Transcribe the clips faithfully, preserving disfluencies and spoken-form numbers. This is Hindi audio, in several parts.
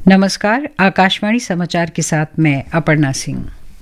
नमस्कार, आकाशवाणी समाचार के साथ मैं अपर्णा सिंह।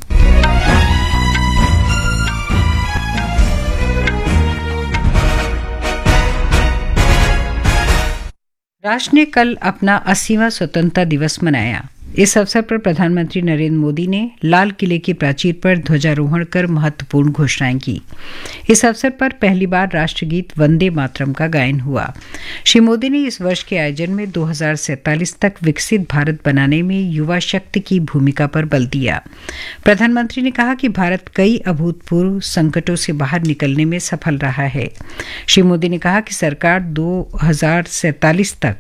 राष्ट्र ने कल अपना अस्सीवां स्वतंत्रता दिवस मनाया। इस अवसर पर प्रधानमंत्री नरेंद्र मोदी ने लाल किले की प्राचीर पर ध्वजारोहण कर महत्वपूर्ण घोषणाएं की। इस अवसर पर पहली बार राष्ट्रगीत वंदे मातरम का गायन हुआ। श्री मोदी ने इस वर्ष के आयोजन में दो हज़ार सैंतालीस तक विकसित भारत बनाने में युवा शक्ति की भूमिका पर बल दिया। प्रधानमंत्री ने कहा कि भारत कई अभूतपूर्व संकटों से बाहर निकलने में सफल रहा है। श्री मोदी ने कहा कि सरकार दो हज़ार सैंतालीस तक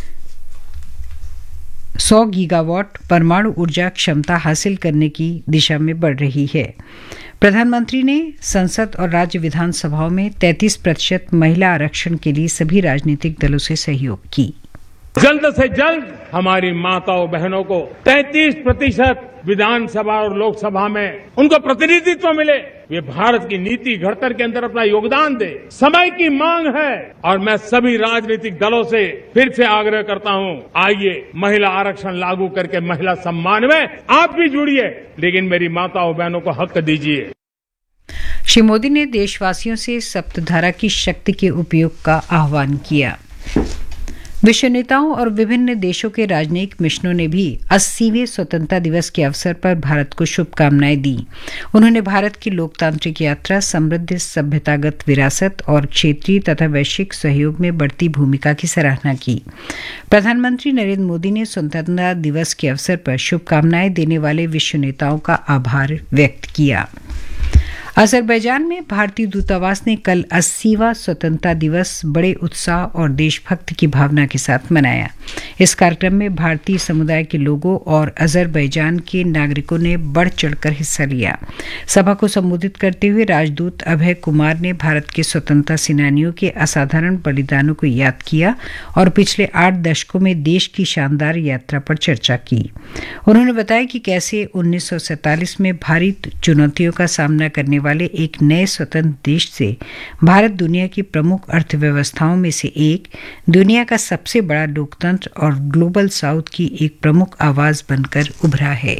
सौ गीगावाट परमाणु ऊर्जा क्षमता हासिल करने की दिशा में बढ़ रही है। प्रधानमंत्री ने संसद और राज्य विधानसभाओं में तैंतीस प्रतिशत महिला आरक्षण के लिए सभी राजनीतिक दलों से सहयोग की। जल्द से जल्द हमारी माताओं बहनों को तैंतीस प्रतिशत विधानसभा और लोकसभा में उनको प्रतिनिधित्व मिले। वे भारत की नीति घड़तर के अंदर अपना योगदान दे। समय की मांग है और मैं सभी राजनीतिक दलों से फिर से आग्रह करता हूं, आइए महिला आरक्षण लागू करके महिला सम्मान में आप भी जुड़िए, लेकिन मेरी माताओं बहनों को हक दीजिए। श्री मोदी ने देशवासियों से सप्तधारा की शक्ति के उपयोग का आह्वान किया। विश्व नेताओं और विभिन्न देशों के राजनयिक मिशनों ने भी अस्सीवें स्वतंत्रता दिवस के अवसर पर भारत को शुभकामनाएं दी। उन्होंने भारत की लोकतांत्रिक यात्रा, समृद्ध सभ्यतागत विरासत और क्षेत्रीय तथा वैश्विक सहयोग में बढ़ती भूमिका की सराहना की। प्रधानमंत्री नरेंद्र मोदी ने स्वतंत्रता दिवस के अवसर पर शुभकामनाएं देने वाले विश्व नेताओं का आभार व्यक्त किया। अजरबैजान में भारतीय दूतावास ने कल अस्सीवां स्वतंत्रता दिवस बड़े उत्साह और देशभक्ति की भावना के साथ मनाया। इस कार्यक्रम में भारतीय समुदाय के लोगों और अजरबैजान के नागरिकों ने बढ़ चढ़कर हिस्सा लिया। सभा को संबोधित करते हुए राजदूत अभय कुमार ने भारत के स्वतंत्रता सेनानियों के असाधारण बलिदानों को याद किया और पिछले आठ दशकों में देश की शानदार यात्रा पर चर्चा की। उन्होंने बताया कि कैसे उन्नीस सौ सैंतालीस में भारी चुनौतियों का सामना करने वाले एक नए स्वतंत्र देश से भारत दुनिया की प्रमुख अर्थव्यवस्थाओं में से एक, दुनिया का सबसे बड़ा लोकतंत्र और ग्लोबल साउथ की एक प्रमुख आवाज बनकर उभरा है।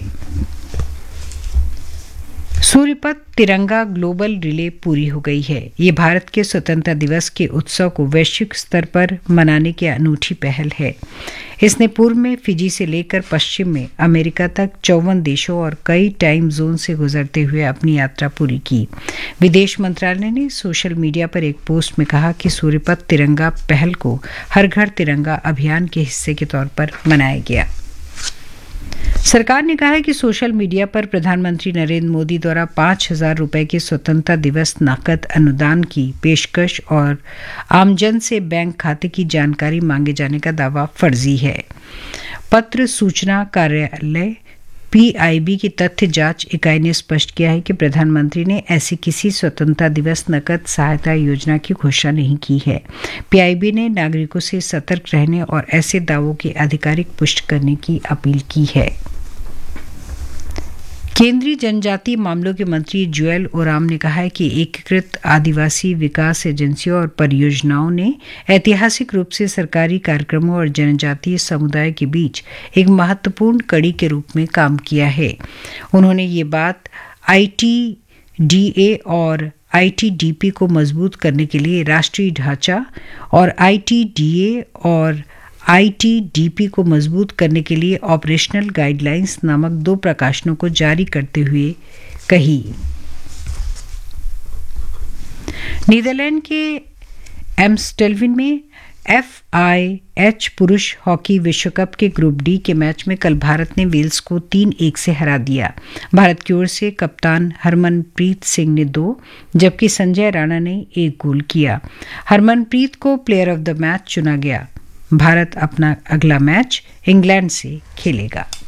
सूर्यपथ तिरंगा ग्लोबल रिले पूरी हो गई है। ये भारत के स्वतंत्रता दिवस के उत्सव को वैश्विक स्तर पर मनाने की अनूठी पहल है। इसने पूर्व में फिजी से लेकर पश्चिम में अमेरिका तक चौवन देशों और कई टाइम जोन से गुजरते हुए अपनी यात्रा पूरी की। विदेश मंत्रालय ने सोशल मीडिया पर एक पोस्ट में कहा कि सूर्यपथ तिरंगा पहल को हर घर तिरंगा अभियान के हिस्से के तौर पर मनाया गया। सरकार ने कहा है कि सोशल मीडिया पर प्रधानमंत्री नरेंद्र मोदी द्वारा पांच हजार रुपए के स्वतंत्रता दिवस नकद अनुदान की पेशकश और आमजन से बैंक खाते की जानकारी मांगे जाने का दावा फर्जी है। पत्र सूचना कार्यालय पीआईबी की तथ्य जांच इकाई ने स्पष्ट किया है कि प्रधानमंत्री ने ऐसी किसी स्वतंत्रता दिवस नकद सहायता योजना की घोषणा नहीं की है। पीआईबी ने नागरिकों से सतर्क रहने और ऐसे दावों की आधिकारिक पुष्टि करने की अपील की है। केंद्रीय जनजातीय मामलों के मंत्री जुएल ओराम ने कहा है कि एकीकृत आदिवासी विकास एजेंसियों और परियोजनाओं ने ऐतिहासिक रूप से सरकारी कार्यक्रमों और जनजातीय समुदाय के बीच एक महत्वपूर्ण कड़ी के रूप में काम किया है। उन्होंने ये बात आईटीडीए और आईटीडीपी को मजबूत करने के लिए राष्ट्रीय ढांचा और आईटीडीए और आईटीडीपी को मजबूत करने के लिए ऑपरेशनल गाइडलाइंस नामक दो प्रकाशनों को जारी करते हुए कही। नीदरलैंड के एम्स्टेल्विन में एफआईएच पुरुष हॉकी विश्व कप के ग्रुप डी के मैच में कल भारत ने वेल्स को तीन एक से हरा दिया। भारत की ओर से कप्तान हरमनप्रीत सिंह ने दो जबकि संजय राणा ने एक गोल किया। हरमनप्रीत को प्लेयर ऑफ द मैच चुना गया। भारत अपना अगला मैच इंग्लैंड से खेलेगा।